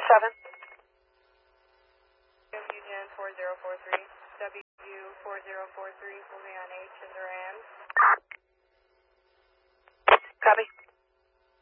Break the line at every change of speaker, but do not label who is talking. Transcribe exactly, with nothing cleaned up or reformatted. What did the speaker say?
seven.
Union four zero four three. W four zero four three, moving on H and Duran.
Copy.